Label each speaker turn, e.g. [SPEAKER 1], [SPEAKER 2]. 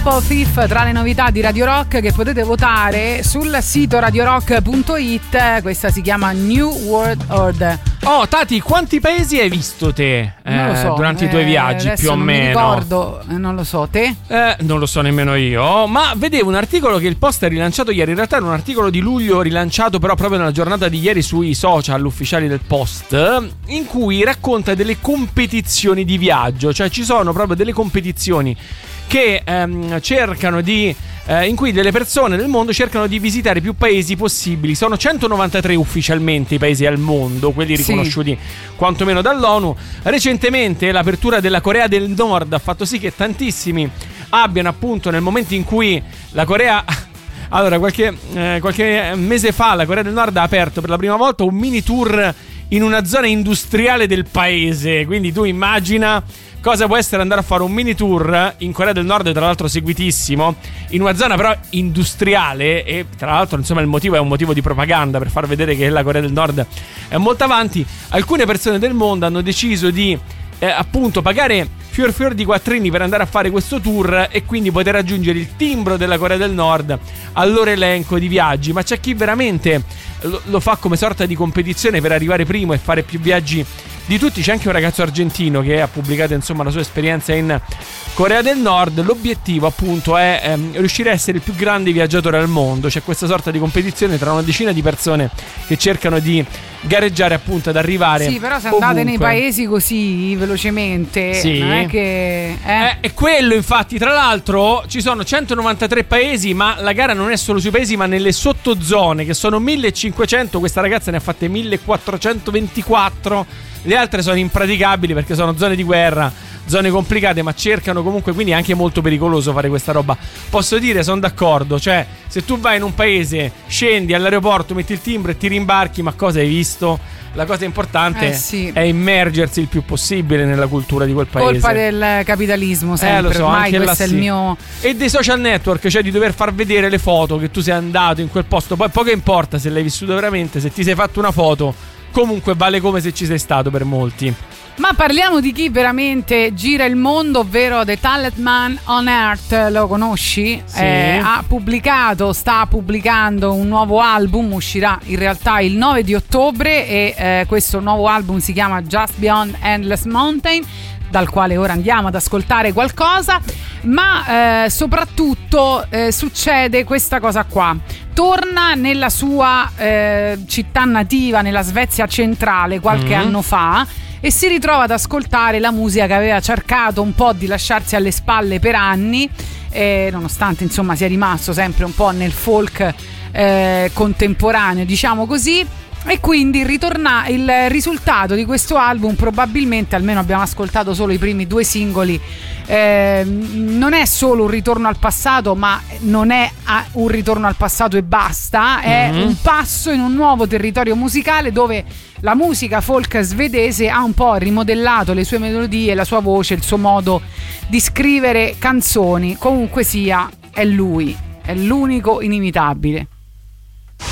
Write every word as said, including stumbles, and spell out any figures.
[SPEAKER 1] Tempo Thief tra le novità di Radio Rock che potete votare sul sito radio rock punto it. Questa si chiama New World Order.
[SPEAKER 2] Oh Tati, quanti paesi hai visto te eh,
[SPEAKER 1] non lo so,
[SPEAKER 2] durante
[SPEAKER 1] eh,
[SPEAKER 2] i tuoi viaggi più o
[SPEAKER 1] non
[SPEAKER 2] meno?
[SPEAKER 1] Mi ricordo, eh, non lo so, te?
[SPEAKER 2] Eh, non lo so nemmeno io, ma vedevo un articolo che il Post ha rilanciato ieri. In realtà era un articolo di luglio rilanciato però proprio nella giornata di ieri sui social ufficiali del Post, in cui racconta delle competizioni di viaggio. Cioè ci sono proprio delle competizioni che ehm, cercano di eh, in cui delle persone del mondo cercano di visitare più paesi possibili. Sono centonovantatré ufficialmente i paesi al mondo, quelli riconosciuti sì. quantomeno dall'ONU. Recentemente l'apertura della Corea del Nord ha fatto sì che tantissimi abbiano, appunto, nel momento in cui la Corea allora qualche, eh, qualche mese fa la Corea del Nord ha aperto per la prima volta un mini tour in una zona industriale del paese. Quindi tu immagina cosa può essere andare a fare un mini tour in Corea del Nord, tra l'altro seguitissimo, in una zona però industriale. E tra l'altro, insomma, il motivo è un motivo di propaganda per far vedere che la Corea del Nord è molto avanti. Alcune persone del mondo hanno deciso di eh, appunto pagare fior fior di quattrini per andare a fare questo tour e quindi poter aggiungere il timbro della Corea del Nord al loro elenco di viaggi. Ma c'è chi veramente lo, lo fa come sorta di competizione per arrivare primo e fare più viaggi di tutti. C'è anche un ragazzo argentino che ha pubblicato, insomma, la sua esperienza in Corea del Nord. L'obiettivo, appunto, è ehm, riuscire a essere il più grande viaggiatore al mondo. C'è questa sorta di competizione tra una decina di persone che cercano di gareggiare, appunto, ad arrivare.
[SPEAKER 1] Sì, però se
[SPEAKER 2] ovunque.
[SPEAKER 1] andate nei paesi così velocemente,
[SPEAKER 2] sì.
[SPEAKER 1] non è che eh?
[SPEAKER 2] Eh, è quello, infatti. Tra l'altro ci sono centonovantatré paesi, ma la gara non è solo sui paesi ma nelle sottozone, che sono millecinquecento. Questa ragazza ne ha fatte millequattrocentoventiquattro. Le altre sono impraticabili perché sono zone di guerra, zone complicate, ma cercano comunque, quindi è anche molto pericoloso fare questa roba. Posso dire, sono d'accordo, cioè se tu vai in un paese, scendi all'aeroporto, metti il timbro e ti rimbarchi, ma cosa hai visto? La cosa importante
[SPEAKER 1] eh sì.
[SPEAKER 2] è immergersi il più possibile nella cultura di quel paese.
[SPEAKER 1] Colpa del capitalismo sempre,
[SPEAKER 2] eh, lo so,
[SPEAKER 1] ormai
[SPEAKER 2] anche
[SPEAKER 1] questo è
[SPEAKER 2] sì.
[SPEAKER 1] il mio...
[SPEAKER 2] E dei social network, cioè di dover far vedere le foto che tu sei andato in quel posto. Poi poco importa se l'hai vissuto veramente, se ti sei fatto una foto, comunque vale come se ci sei stato per molti.
[SPEAKER 1] Ma parliamo di chi veramente gira il mondo, ovvero The Tallest Man on Earth. Lo conosci?
[SPEAKER 2] Sì.
[SPEAKER 1] Eh, ha pubblicato, sta pubblicando un nuovo album, uscirà in realtà il nove di ottobre e eh, questo nuovo album si chiama Just Beyond Endless Mountain, dal quale ora andiamo ad ascoltare qualcosa. Ma eh, soprattutto eh, succede questa cosa qua. Torna nella sua eh, città nativa, nella Svezia centrale, qualche mm-hmm. anno fa, e si ritrova ad ascoltare la musica che aveva cercato un po' di lasciarsi alle spalle per anni, eh, nonostante insomma sia rimasto sempre un po' nel folk eh, contemporaneo, diciamo così. E quindi ritorna il risultato di questo album, probabilmente, almeno abbiamo ascoltato solo i primi due singoli, eh, non è solo un ritorno al passato, ma non è un ritorno al passato e basta, è mm-hmm. un passo in un nuovo territorio musicale dove la musica folk svedese ha un po' rimodellato le sue melodie, la sua voce, il suo modo di scrivere canzoni. Comunque sia, è lui, è l'unico inimitabile.